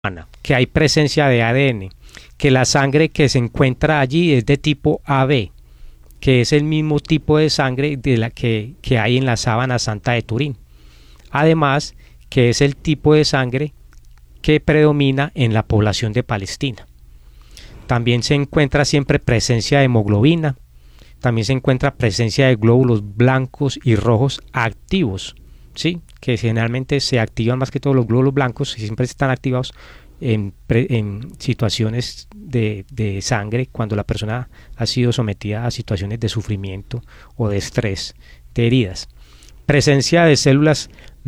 que hay presencia de ADN, que la sangre que se encuentra allí es de tipo AB, que es el mismo tipo de sangre de la que hay en la sábana santa de Turín. Además, que es el tipo de sangre que predomina en la población de Palestina. También se encuentra siempre presencia de hemoglobina, también se encuentra presencia de glóbulos blancos y rojos activos, ¿sí? Que generalmente se activan más que todos los glóbulos blancos, y siempre están activados en situaciones de sangre, cuando la persona ha sido sometida a situaciones de sufrimiento o de estrés, de heridas. Presencia de células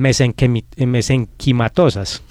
mesenquimatosas,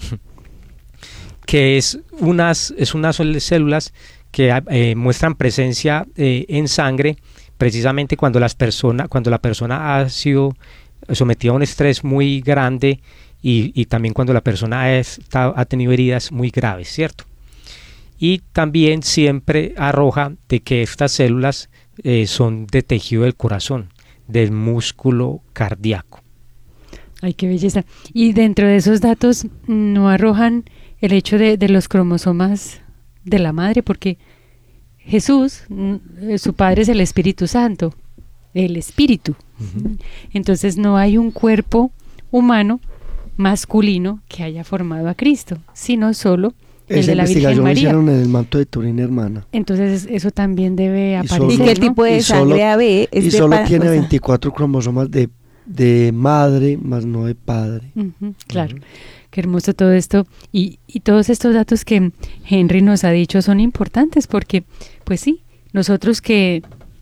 que es unas células que muestran presencia en sangre precisamente cuando la persona ha sido sometida a un estrés muy grande y también cuando la persona ha tenido heridas muy graves, ¿cierto? Y también siempre arroja de que estas células son de tejido del corazón, del músculo cardíaco. Ay, qué belleza. Y dentro de esos datos no arrojan el hecho de los cromosomas de la madre, porque Jesús, su padre es el Espíritu Santo, el Espíritu. Uh-huh. Entonces no hay un cuerpo humano masculino que haya formado a Cristo, sino solo el de la Virgen María. Hicieron en el manto de Turín, hermana. Entonces eso también debe aparecer. ¿Y qué tipo de sangre AB es? Y solo tiene 24 cromosomas de madre, más no de padre. Uh-huh, claro. Uh-huh. Qué hermoso todo esto, y todos estos datos que Henry nos ha dicho son importantes, porque pues sí, nosotros que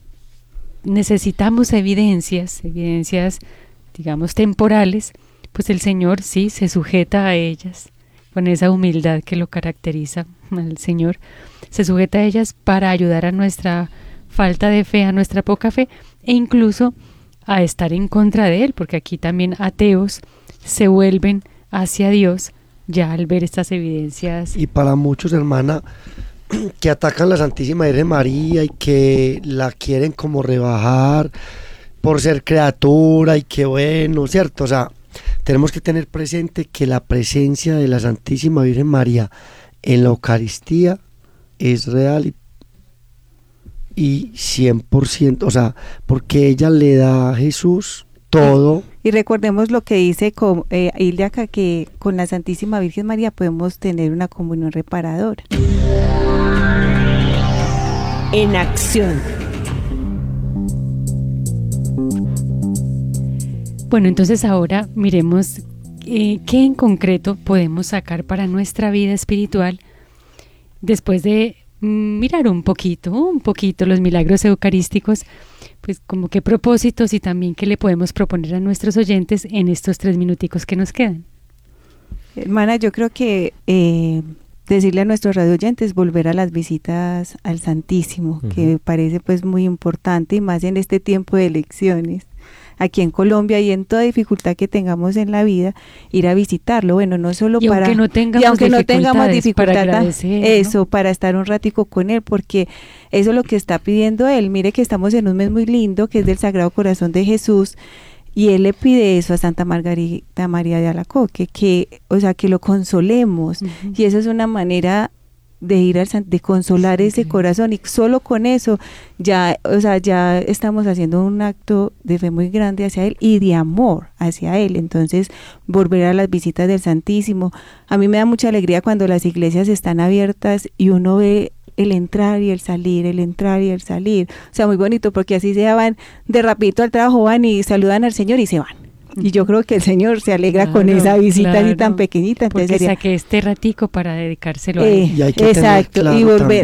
necesitamos evidencias digamos temporales, pues el Señor sí se sujeta a ellas con esa humildad que lo caracteriza al Señor, se sujeta a ellas para ayudar a nuestra falta de fe, a nuestra poca fe, e incluso a estar en contra de Él, porque aquí también ateos se vuelven hacia Dios ya al ver estas evidencias. Y para muchos, hermana, que atacan a la Santísima Virgen María y que la quieren como rebajar por ser criatura y que bueno, ¿cierto? O sea, tenemos que tener presente que la presencia de la Santísima Virgen María en la Eucaristía es real y 100%, o sea, porque ella le da a Jesús todo. Y recordemos lo que dice Hilde acá, que con la Santísima Virgen María podemos tener una comunión reparadora. En acción. Bueno, entonces ahora miremos qué en concreto podemos sacar para nuestra vida espiritual después de mirar un poquito los milagros eucarísticos, pues como qué propósitos y también qué le podemos proponer a nuestros oyentes en estos 3 minuticos que nos quedan. Hermana, yo creo que decirle a nuestros radio oyentes volver a las visitas al Santísimo, uh-huh, que me parece pues muy importante, y más en este tiempo de elecciones aquí en Colombia y en toda dificultad que tengamos en la vida, ir a visitarlo, bueno, no solo y para... aunque no tengamos dificultad, para agradecer, eso, ¿no? Para estar un ratico con él, porque eso es lo que está pidiendo él. Mire que estamos en un mes muy lindo, que es del Sagrado Corazón de Jesús, y él le pide eso a Santa Margarita María de Alacoque, que lo consolemos, uh-huh, y esa es una manera de consolar ese corazón, y solo con eso ya estamos haciendo un acto de fe muy grande hacia él y de amor hacia él. Entonces, volver a las visitas del Santísimo. A mí me da mucha alegría cuando las iglesias están abiertas y uno ve el entrar y el salir, el entrar y el salir. O sea, muy bonito, porque así se van de rapidito al trabajo, van y saludan al Señor y se van. Y yo creo que el Señor se alegra con esa visita así tan pequeñita. Entonces porque saqué este ratico para dedicárselo a él. Y hay que exacto, claro,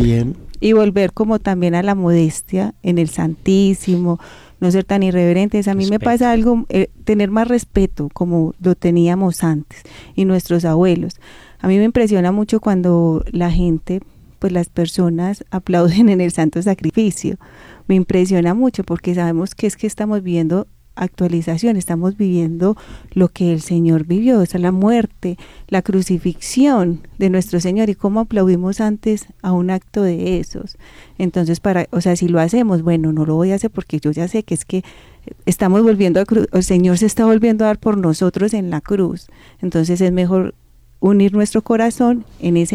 y volver como también a la modestia en el Santísimo, no ser tan irreverentes. A mí me pasa algo, tener más respeto como lo teníamos antes y nuestros abuelos. A mí me impresiona mucho cuando la gente, pues las personas aplauden en el Santo Sacrificio. Me impresiona mucho porque sabemos que es que estamos viendo actualización, estamos viviendo lo que el Señor vivió, o sea, la muerte, la crucifixión de nuestro Señor, y cómo aplaudimos antes a un acto de esos. Entonces, si lo hacemos, bueno, no lo voy a hacer porque yo ya sé que es que estamos volviendo el Señor se está volviendo a dar por nosotros en la cruz. Entonces es mejor unir nuestro corazón en ese